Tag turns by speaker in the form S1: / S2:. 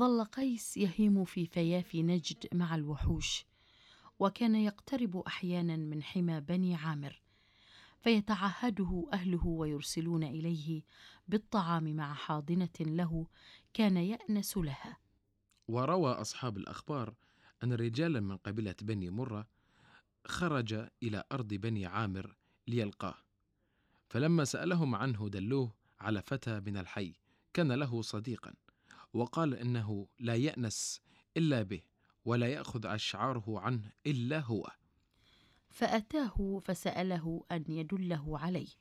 S1: فظل قيس يهيم في فيافي نجد مع الوحوش، وكان يقترب أحيانا من حمى بني عامر، فيتعهده أهله ويرسلون إليه بالطعام مع حاضنة له كان يأنس لها.
S2: وروى أصحاب الأخبار أن رجالا من قبيلة بني مرة خرج إلى أرض بني عامر ليلقاه، فلما سألهم عنه دلوه على فتى من الحي كان له صديقا، وقال إنه لا يأنس إلا به ولا يأخذ أشعاره عنه إلا هو.
S1: فأتاه فسأله أن يدله عليه،